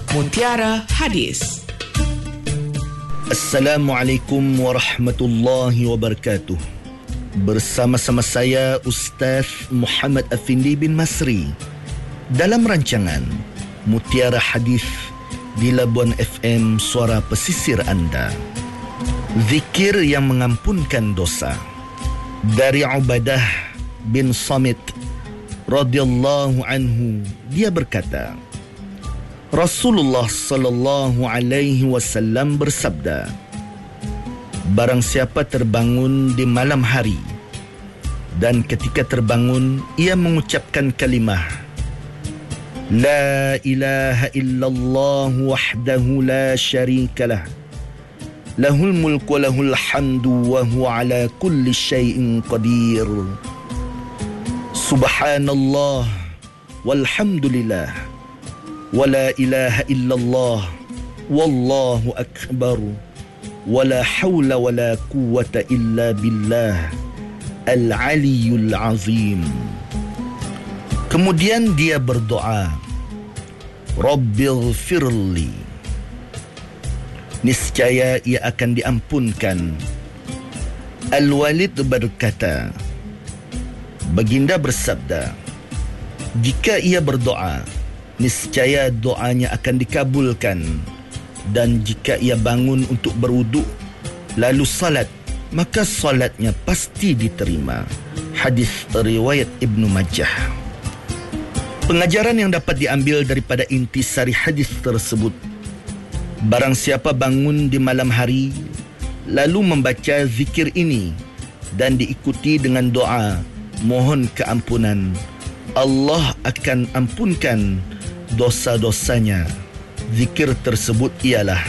Mutiara Hadis. Assalamualaikum warahmatullahi wabarakatuh. Bersama-sama saya Ustaz Muhammad Afindi bin Masri dalam rancangan Mutiara Hadis di Labuan FM, suara pesisir anda. Zikir yang mengampunkan dosa. Dari Ubadah bin Samit radhiyallahu anhu, dia berkata, Rasulullah sallallahu alaihi wasallam bersabda, barang siapa terbangun di malam hari dan ketika terbangun ia mengucapkan kalimah La ilaha illallah wahdahu la syarikalah lahul mulku wa lahul hamdu wa huwa ala kulli syai'in qadir. Subhanallah walhamdulillah wa la ilaha illallah wallahu akbar wa la hawla wa la quwwata illa billah al-aliyyul azim. Kemudian dia berdoa, Rabbighfirli, niscaya ia akan diampunkan. Al-Walid berkata, baginda bersabda, jika ia berdoa, niscaya doanya akan dikabulkan. Dan jika ia bangun untuk berwuduk lalu salat, maka salatnya pasti diterima. Hadis riwayat Ibnu Majah. Pengajaran yang dapat diambil daripada intisari hadis tersebut, barang siapa bangun di malam hari lalu membaca zikir ini dan diikuti dengan doa mohon keampunan, Allah akan ampunkan dosa-dosanya. Zikir tersebut ialah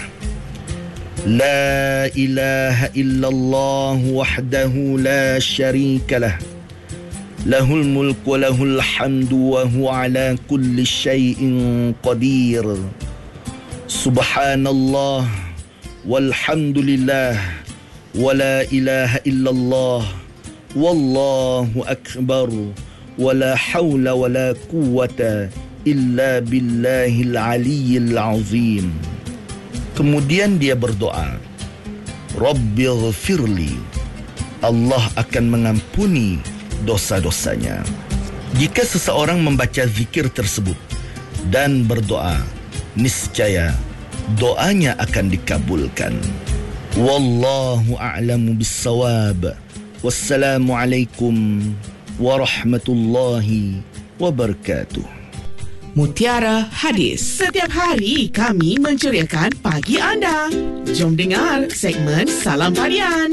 La ilaha illallah wahdahu la syarikalah lahul mulku wa lahul hamdu wa huwa ala kulli syai'in qadir. Subhanallah walhamdulillah wa la ilaha illallah wallahu akbar wa la hawla wa la quwwata illa billahil aliyyil azim. Kemudian dia berdoa, Rabbighfirli, Allah akan mengampuni dosa-dosanya. Jika seseorang membaca zikir tersebut dan berdoa, niscaya doanya akan dikabulkan. Wallahu a'lamu bis-shawab. Wassalamualaikum warahmatullahi wabarakatuh. Mutiara Hadis. Setiap hari kami menceriakan pagi anda. Jom dengar segmen Salam Harian.